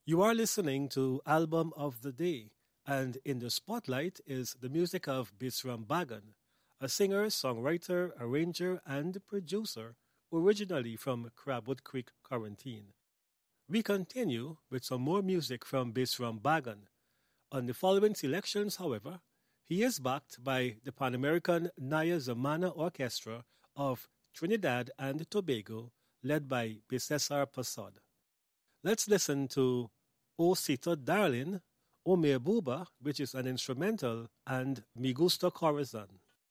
You are listening to Album of the Day, and in the spotlight is the music of Bisram Bagan, a singer, songwriter, arranger, and producer originally from Crabwood Creek, Quarantine. We continue with some more music from Bisram Bagan. On the following selections, however, he is backed by the Pan American Naya Zamana Orchestra of Trinidad and Tobago, led by Bisesar Pasod. Let's listen to O Sita Darling, O Me Buba, which is an instrumental, and Mi Gusta Corazon.